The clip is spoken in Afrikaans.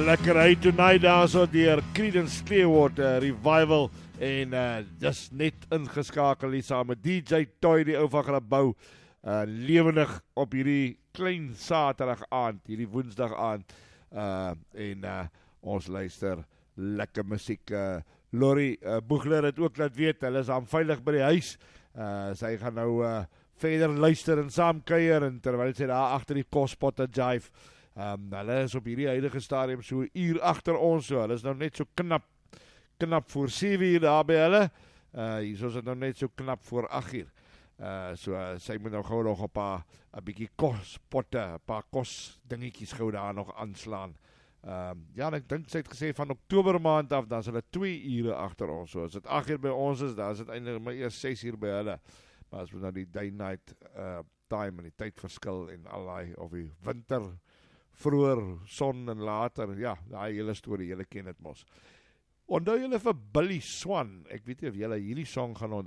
Lekker Hey Tonight daar so deur Creedence Clearwater Revival en dis net ingeskakel hier saam met DJ Toy die ou van Grabouw lewendig op hierdie klein Saterdag aand, hierdie Woensdag aand en ons luister lekker musiek. Lori Boegler het ook laat weet, hulle is aan veilig by die huis. Sy gaan nou verder luister en saam kuier en terwyl sy daar agter die kospotte jive. Hulle is op hierdie huidige stadium so 'n uur agter ons, so hulle is nou net so knap voor 7 uur daar by hulle. Hier is dit nou net so knap voor 8 uur. So sy moet nou gou nog op 'n bietjie kospotte, 'n paar kos dingetjies gou daar nog aanslaan. Ja, en ek dink sy het gesê van Oktober maand af, dan is hulle 2 ure agter ons. So as dit 8 uur by ons is, dan is dit eintlik maar eers 6 uur by hulle. Maar as we nou die day-night time en die tydverskil en allerlei, of die winter, vroeër, son en later, ja, daai hele storie, julle ken dit mos. Onthou julle vir Billy Swan, ek weet nie of julle hierdie song gaan onthou.